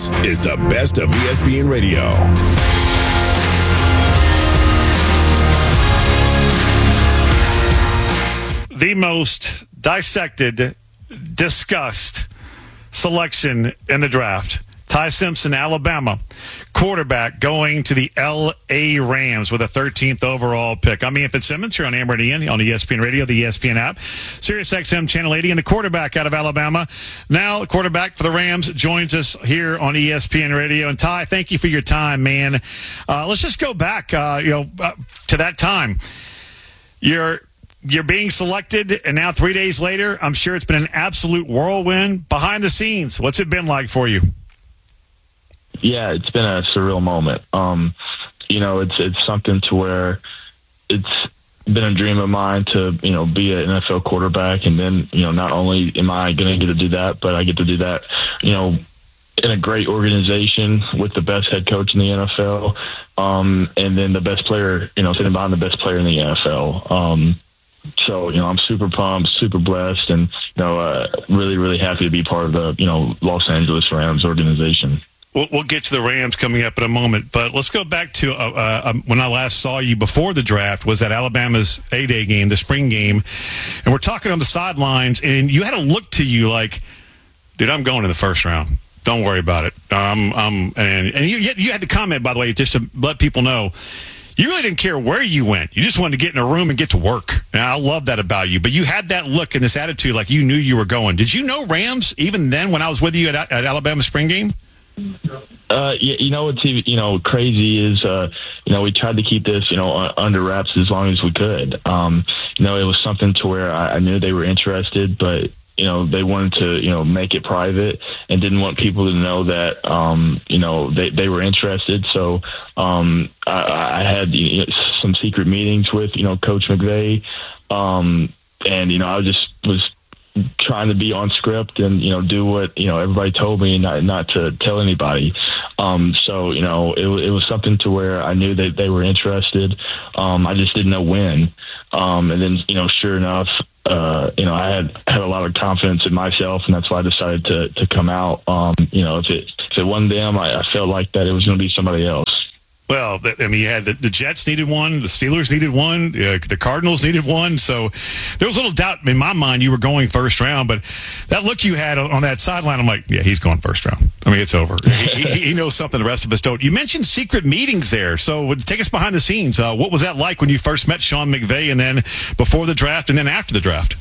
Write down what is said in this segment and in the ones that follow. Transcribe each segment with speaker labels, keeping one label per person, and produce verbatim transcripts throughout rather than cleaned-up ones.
Speaker 1: Is the best of E S P N Radio.
Speaker 2: The most dissected, discussed selection in the draft. Ty Simpson, Alabama, quarterback, going to the L A Rams with a thirteenth overall pick. I'm Ian Fitzsimmons here on Amber and Ian on E S P N Radio, the E S P N app, Sirius X M Channel eighty, and the quarterback out of Alabama. Now, the quarterback for the Rams joins us here on E S P N Radio. And Ty, thank you for your time, man. Uh, let's just go back, uh, you know, uh, to that time. You're You're being selected, and now three days later, I'm sure it's been an absolute whirlwind. Behind the scenes, what's it been like for you?
Speaker 3: Yeah, it's been a surreal moment. Um, you know, it's it's something to where it's been a dream of mine to, you know, be an N F L quarterback. And then, you know, not only am I going to get to do that, but I get to do that, you know, in a great organization with the best head coach in the N F L. Um, and then the best player, you know, sitting behind the best player in the N F L. Um, So, you know, I'm super pumped, super blessed, and, you know, uh, really, really happy to be part of the, you know, Los Angeles Rams organization.
Speaker 2: We'll, we'll get to the Rams coming up in a moment, but let's go back to uh, uh, when I last saw you before the draft was at Alabama's A-Day game, the spring game, and we're talking on the sidelines, and you had a look to you like, dude, I'm going in the first round. Don't worry about it. Um, um, and and you, you had to comment, by the way, just to let people know, you really didn't care where you went. You just wanted to get in a room and get to work. And I love that about you. But you had that look and this attitude like you knew you were going. Did you know Rams even then when I was with you at, at Alabama spring game?
Speaker 3: Uh, yeah, you know what's you know crazy is uh, you know we tried to keep this you know under wraps as long as we could. Um, you know it was something to where I, I knew they were interested, but you know they wanted to you know make it private and didn't want people to know that um, you know they they were interested. So um, I, I had you know, some secret meetings with you know Coach McVay, um, and you know I just was trying to be on script and, you know, do what, you know, everybody told me and not, not to tell anybody. Um, so, you know, it, it was something to where I knew that they were interested. Um, I just didn't know when. Um, and then, you know, sure enough, uh, you know, I had, had a lot of confidence in myself, and that's why I decided to, to come out. Um, you know, if it, if it wasn't them, I, I felt like that it was going to be somebody else.
Speaker 2: Well, I mean, you had the, the Jets needed one, the Steelers needed one, uh, the Cardinals needed one. So there was a little doubt in my mind you were going first round. But that look you had on, on that sideline, I'm like, yeah, he's going first round. I mean, it's over. he, he knows something the rest of us don't. You mentioned secret meetings there. So take us behind the scenes. Uh, what was that like when you first met Sean McVay, and then before the draft and then after the draft?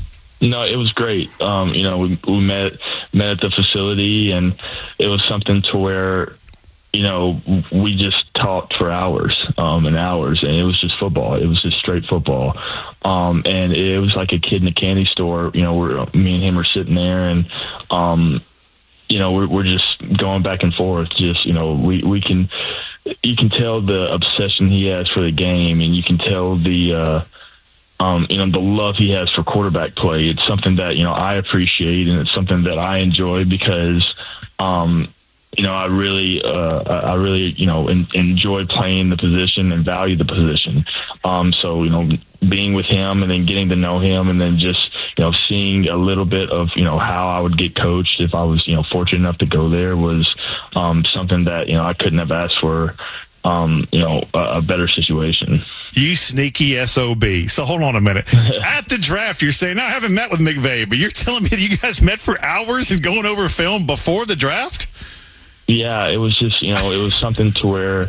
Speaker 3: No, it was great. Um, you know, we, we met met at the facility, and it was something to where, you know, we just talked for hours um, and hours, and it was just football. It was just straight football. Um, and it was like a kid in a candy store. You know, we're, me and him are sitting there, and, um, you know, we're, we're just going back and forth. Just, you know, we, we can, you can tell the obsession he has for the game, and you can tell the, uh, um, you know, the love he has for quarterback play. It's something that, you know, I appreciate, and it's something that I enjoy because, um, you know, I really, uh, I really, you know, en- enjoy playing the position and value the position. Um, so, you know, being with him and then getting to know him, and then just, you know, seeing a little bit of, you know, how I would get coached if I was, you know, fortunate enough to go there was um, something that, you know, I couldn't have asked for, um, you know, a, a better situation.
Speaker 2: You sneaky S O B. So hold on a minute. At the draft, you're saying, no, I haven't met with McVay, but you're telling me that you guys met for hours and going over film before the draft?
Speaker 3: Yeah, it was just, you know, it was something to where,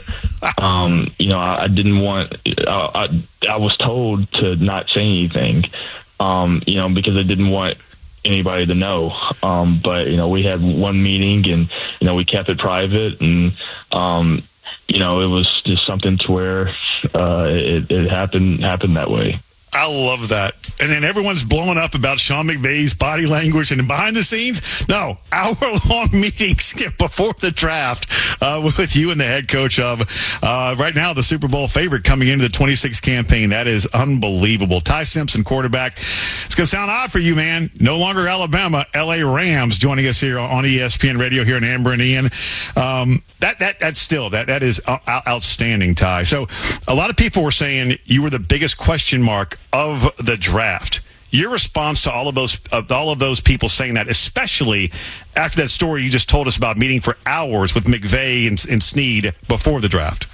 Speaker 3: um, you know, I, I didn't want, I, I, I was told to not say anything, um, you know, because I didn't want anybody to know. Um, but, you know, we had one meeting, and, you know, we kept it private, and, um, you know, it was just something to where uh, it, it happened, happened that way.
Speaker 2: I love that. And then everyone's blowing up about Sean McVay's body language, and behind the scenes, no, hour-long meetings before the draft uh, with you and the head coach of, uh, right now, the Super Bowl favorite coming into the twenty-six campaign. That is unbelievable. Ty Simpson, quarterback. It's going to sound odd for you, man. No longer Alabama, L A Rams joining us here on E S P N Radio here in Amber and Ian. Um, that, that, that's still, that, that is outstanding, Ty. So a lot of people were saying you were the biggest question mark of the draft. your response to all of those uh, all of those people saying that, especially after that story you just told us about meeting for hours with McVay and, and Snead before the draft.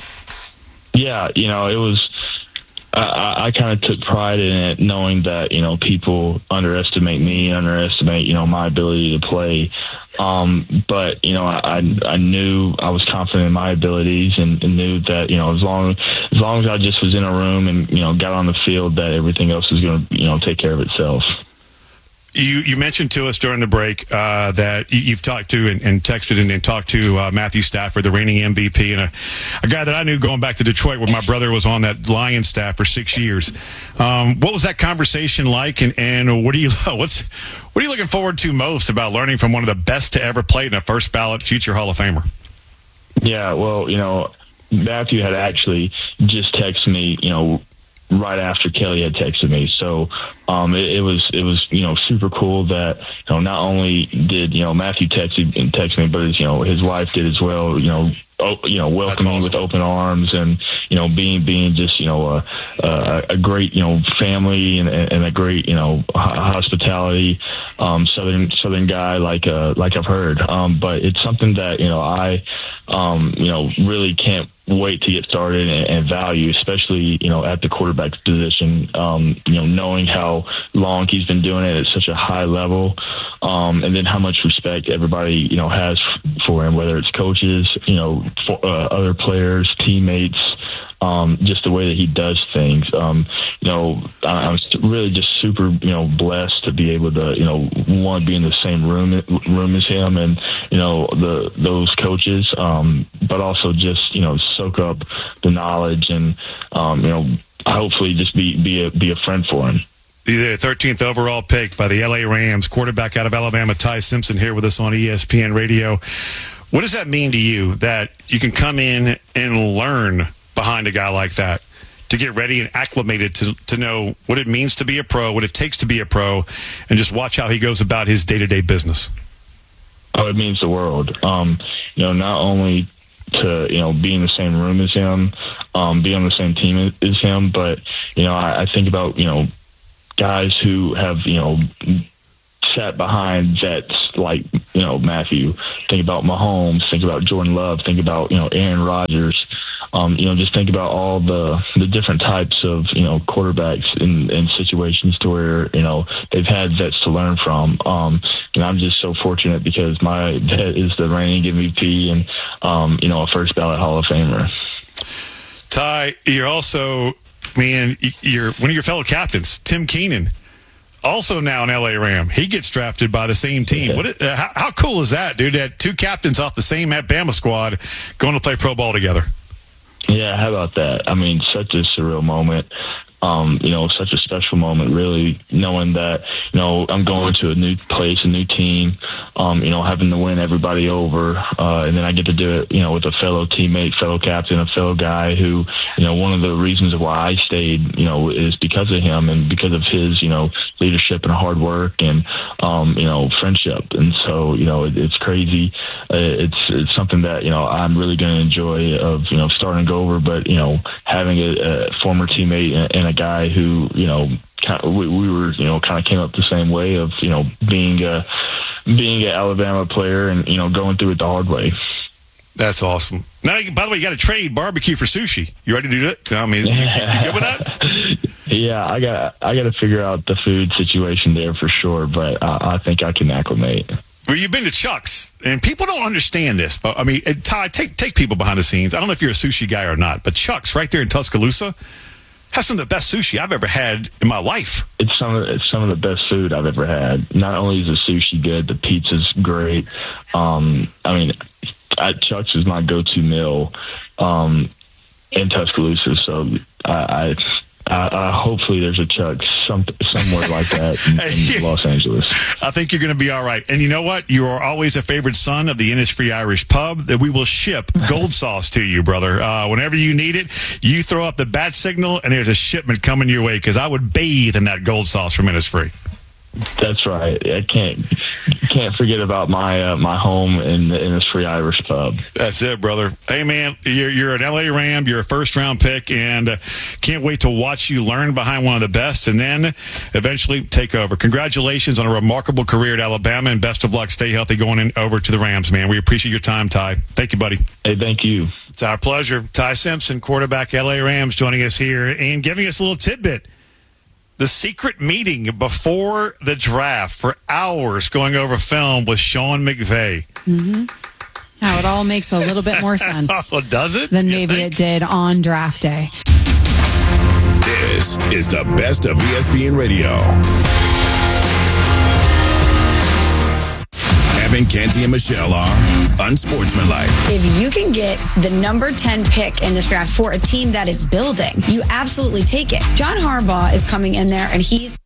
Speaker 3: Yeah, you know, it was. I, I kind of took pride in it, knowing that, you know, people underestimate me, underestimate, you know, my ability to play. Um, but, you know, I, I knew I was confident in my abilities and, and knew that, you know, as long, as long as I just was in a room and, you know, got on the field, that everything else was going to, you know, take care of itself.
Speaker 2: You you mentioned to us during the break uh, that you, you've talked to and, and texted and, and talked to uh, Matthew Stafford, the reigning M V P, and a, a guy that I knew going back to Detroit where my brother was on that Lions staff for six years. Um, what was that conversation like, and, and what do you what's what are you looking forward to most about learning from one of the best to ever play in a first ballot future Hall of Famer?
Speaker 3: Yeah, well, you know, Matthew had actually just texted me, you know, right after Kelly had texted me. So um, it, it was, it was, you know, super cool that, you know, not only did, you know, Matthew text, text me, but his, you know, his wife did as well, you know, oh, you know, welcoming awesome. With open arms and, you know, being, being just, you know, a, a, a great, you know, family and, and a great, you know, hospitality, um, Southern, Southern guy, like, uh, like I've heard. Um, but it's something that, you know, I, um, you know, really can't wait to get started and, and value, especially, you know, at the quarterback position, um, you know, knowing how long he's been doing it at such a high level, um, and then how much respect everybody, you know, has f- for him, whether it's coaches, you know, for, uh, other players, teammates, um, just the way that he does things. Um, you know, I, I'm really just super, you know, blessed to be able to, you know, one, be in the same room, room as him and, you know, the, those coaches, um, but also just, you know, soak up the knowledge and, um, you know, hopefully just be, be a, be a friend for him.
Speaker 2: The thirteenth overall pick by the L A Rams, quarterback out of Alabama, Ty Simpson, here with us on E S P N Radio. What does that mean to you that you can come in and learn behind a guy like that, to get ready and acclimated to, to know what it means to be a pro, what it takes to be a pro, and just watch how he goes about his day-to-day business?
Speaker 3: Oh, it means the world. Um, you know, not only to, you know, be in the same room as him, um, be on the same team as him, but, you know, I, I think about, you know, guys who have, you know, sat behind vets like, you know, Matthew. Think about Mahomes, think about Jordan Love, think about, you know, Aaron Rodgers. Um, you know, just think about all the, the different types of, you know, quarterbacks in, in situations to where, you know, they've had vets to learn from. Um, and I'm just so fortunate because my vet is the reigning M V P and, um, you know, a first ballot Hall of Famer.
Speaker 2: Ty, you're also, man, you're one of your fellow captains, Tim Keenan, also now an L A Ram. He gets drafted by the same team.
Speaker 3: Yeah.
Speaker 2: What? Uh, how, how cool is that, dude? That two captains off the same Bama squad going to play pro ball together.
Speaker 3: Yeah, how about that? I mean, such a surreal moment. Um, you know, such a special moment, really, knowing that, you know, I'm going to a new place, a new team, um, you know, having to win everybody over. Uh, and then I get to do it, you know, with a fellow teammate, fellow captain, a fellow guy who, you know, one of the reasons why I stayed, you know, is because of him and because of his, you know, leadership and hard work and, um, you know, friendship. And so, you know, it, it's crazy. Uh, it's, it's something that, you know, I'm really going to enjoy of, you know, starting over, but, you know, having a, a former teammate and, and a guy who, you know, kind of, we, we were, you know, kind of came up the same way of, you know, being a, being an Alabama player and, you know, going through it the hard way.
Speaker 2: That's awesome. Now, by the way, you got to trade barbecue for sushi. You ready to do that? I mean, you, you good with that?
Speaker 3: Yeah, I got, I got to figure out the food situation there for sure, but I, I think I can acclimate.
Speaker 2: Well, you've been to Chuck's, and people don't understand this. But I mean, Ty, take take people behind the scenes. I don't know if you're a sushi guy or not, but Chuck's right there in Tuscaloosa has some of the best sushi I've ever had in my life.
Speaker 3: It's some of it's some of the best food I've ever had. Not only is the sushi good, the pizza's great. Um, I mean, at Chuck's is my go-to meal um, in Tuscaloosa. So I, I, I, I hopefully there's a Chuck's some, somewhere like that in, in Los Angeles.
Speaker 2: I think you're going to be all right. And you know what? You are always a favorite son of the Innisfree Irish Pub. That we will ship gold sauce to you, brother. Uh, whenever you need it, you throw up the bat signal, and there's a shipment coming your way. Because I would bathe in that gold sauce from Innisfree.
Speaker 3: That's right. I can't can't forget about my uh, my home in the Innisfree Irish Pub.
Speaker 2: That's it, brother. Hey, man, you're, you're an L A Ram. You're a first-round pick, and uh, can't wait to watch you learn behind one of the best and then eventually take over. Congratulations on a remarkable career at Alabama, and best of luck. Stay healthy going in over to the Rams, man. We appreciate your time, Ty. Thank you, buddy.
Speaker 3: Hey, thank you.
Speaker 2: It's our pleasure. Ty Simpson, quarterback, L A Rams, joining us here and giving us a little tidbit. The secret meeting before the draft for hours going over film with Sean McVay.
Speaker 4: Mm-hmm. Now it all makes a little bit more sense.
Speaker 2: Oh, does it?
Speaker 4: Than maybe it did on draft day.
Speaker 1: This is the best of E S P N Radio. Evan, Canty, and Michelle are unsportsmanlike.
Speaker 5: If you can get the number ten pick in this draft for a team that is building, you absolutely take it. John Harbaugh is coming in there, and he's...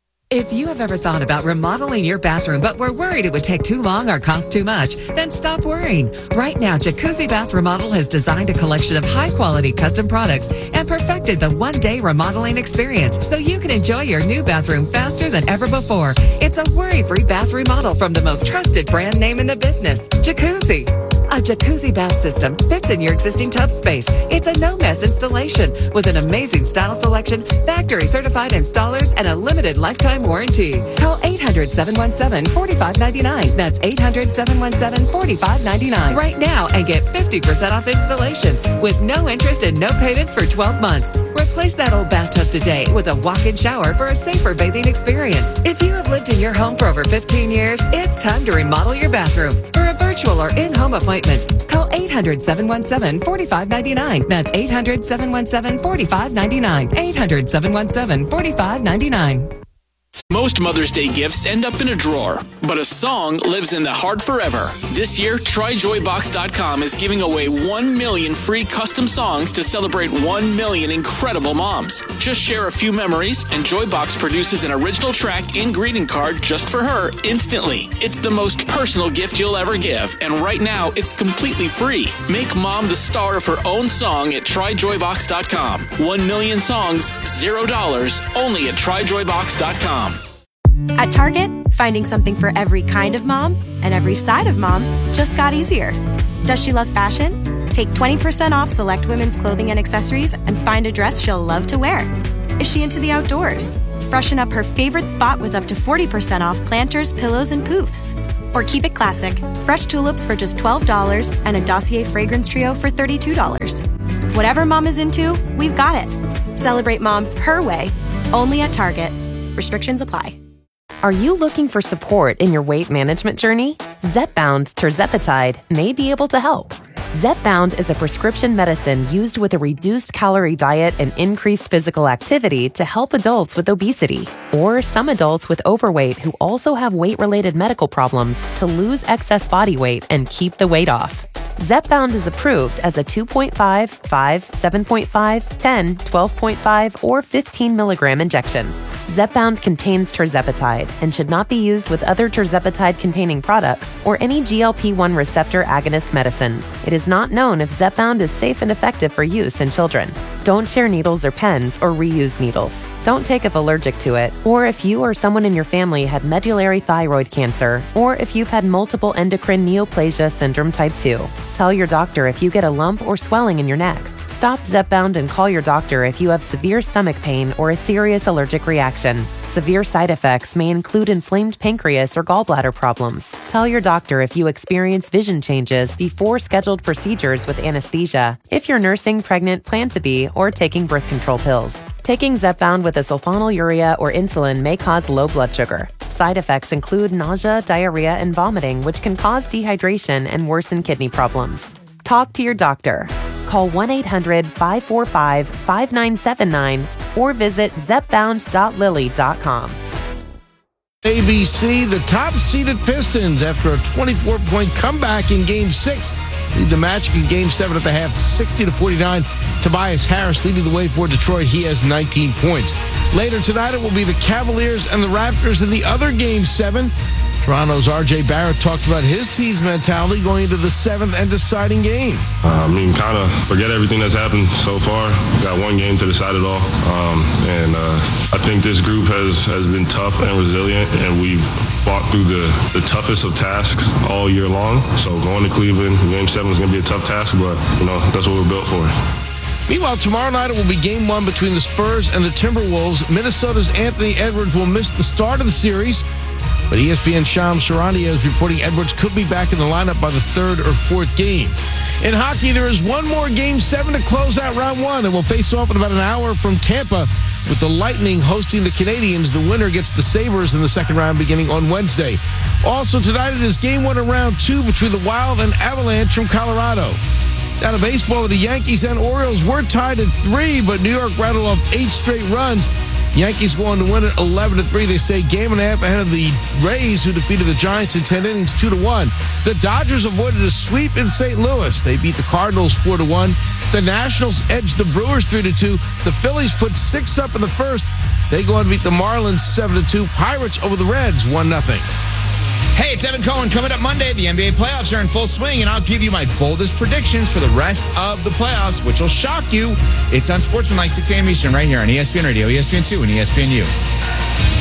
Speaker 6: If you have ever thought about remodeling your bathroom but were worried it would take too long or cost too much, then stop worrying. Right now, Jacuzzi Bath Remodel has designed a collection of high-quality custom products and perfected the one-day remodeling experience so you can enjoy your new bathroom faster than ever before. It's a worry-free bath remodel from the most trusted brand name in the business, Jacuzzi. A jacuzzi bath system fits in your existing tub space. It's a no-mess installation with an amazing style selection, factory-certified installers, and a limited lifetime warranty. Call eight hundred, seven one seven, four five nine nine. That's eight hundred, seven one seven, four five nine nine right now and get fifty percent off installations with no interest and no payments for twelve months. Replace that old bathtub today with a walk-in shower for a safer bathing experience. If you have lived in your home for over fifteen years, it's time to remodel your bathroom. For a virtual or in-home appointment, call eight hundred, seven one seven, four five nine nine. That's eight hundred, seven one seven, four five nine nine. eight hundred, seven one seven, four five nine nine.
Speaker 7: Most Mother's Day gifts end up in a drawer, but a song lives in the heart forever. This year, Try Joy Box dot com is giving away one million free custom songs to celebrate one million incredible moms. Just share a few memories, and Joybox produces an original track and greeting card just for her instantly. It's the most personal gift you'll ever give, and right now, it's completely free. Make mom the star of her own song at Try Joy Box dot com. One million songs, zero dollars, only at Try Joy Box dot com.
Speaker 8: At Target, finding something for every kind of mom and every side of mom just got easier. Does she love fashion? Take twenty percent off select women's clothing and accessories and find a dress she'll love to wear. Is she into the outdoors? Freshen up her favorite spot with up to forty percent off planters, pillows, and poofs. Or keep it classic, fresh tulips for just twelve dollars and a Dossier fragrance trio for thirty-two dollars. Whatever mom is into, we've got it. Celebrate mom her way, only at Target. Restrictions apply.
Speaker 9: Are you looking for support in your weight management journey? Zepbound tirzepatide may be able to help. Zepbound is a prescription medicine used with a reduced calorie diet and increased physical activity to help adults with obesity or some adults with overweight who also have weight-related medical problems to lose excess body weight and keep the weight off. Zepbound is approved as a two point five, five, seven point five, ten, twelve point five, or fifteen milligram injection. Zepbound contains tirzepatide and should not be used with other tirzepatide-containing products or any G L P one receptor agonist medicines. It is not known if Zepbound is safe and effective for use in children. Don't share needles or pens or reuse needles. Don't take if allergic to it, or if you or someone in your family had medullary thyroid cancer, or if you've had multiple endocrine neoplasia syndrome type two. Tell your doctor if you get a lump or swelling in your neck. Stop Zepbound and call your doctor if you have severe stomach pain or a serious allergic reaction. Severe side effects may include inflamed pancreas or gallbladder problems. Tell your doctor if you experience vision changes before scheduled procedures with anesthesia, if you're nursing, pregnant, plan to be, or taking birth control pills. Taking Zepbound with a sulfonylurea or insulin may cause low blood sugar. Side effects include nausea, diarrhea, and vomiting, which can cause dehydration and worsen kidney problems. Talk to your doctor. Call one eight hundred, five four five, five nine seven nine or visit zepbound dot lilly dot com.
Speaker 10: A B C, the top-seeded Pistons, after a twenty-four point comeback in Game six, lead the Magic in Game seven at the half, sixty to forty-nine. Tobias Harris leading the way for Detroit. He has nineteen points. Later tonight, it will be the Cavaliers and the Raptors in the other Game seven. Toronto's R J Barrett talked about his team's mentality going into the seventh and deciding game.
Speaker 11: Uh, I mean, kind of forget everything that's happened so far. We got one game to decide it all. Um, and uh, I think this group has, has been tough and resilient, and we've fought through the, the toughest of tasks all year long. So going to Cleveland, game seven is going to be a tough task, but, you know, that's what we're built for.
Speaker 10: Meanwhile, tomorrow night it will be game one between the Spurs and the Timberwolves. Minnesota's Anthony Edwards will miss the start of the series, but E S P N's Shams Charania is reporting Edwards could be back in the lineup by the third or fourth game. In hockey, there is one more game seven to close out round one, and we'll face off in about an hour from Tampa with the Lightning hosting the Canadiens. The winner gets the Sabres in the second round beginning on Wednesday. Also tonight it is game one of round two between the Wild and Avalanche from Colorado. Down to baseball, the Yankees and Orioles were tied at three, but New York rattled off eight straight runs. Yankees going to win it eleven to three. They stay game and a half ahead of the Rays, who defeated the Giants in ten innings, two to one. The Dodgers avoided a sweep in Saint Louis. They beat the Cardinals four to one. The Nationals edged the Brewers three to two. The Phillies put six up in the first. They go on to beat the Marlins seven to two. Pirates over the Reds one nothing.
Speaker 12: Hey, it's Evan Cohen. Coming up Monday, the N B A playoffs are in full swing, and I'll give you my boldest predictions for the rest of the playoffs, which will shock you. It's on Sportsmanlike, six a.m. Eastern, right here on E S P N Radio, E S P N two, and E S P N U.